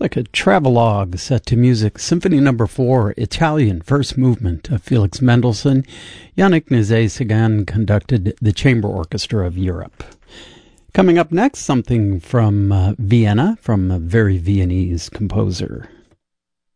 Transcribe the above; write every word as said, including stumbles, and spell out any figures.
like a travelogue set to music. Symphony Number Four, Italian First Movement of Felix Mendelssohn. Yannick Nézet-Séguin conducted the Chamber Orchestra of Europe. Coming up next, something from uh, Vienna, from a very Viennese composer.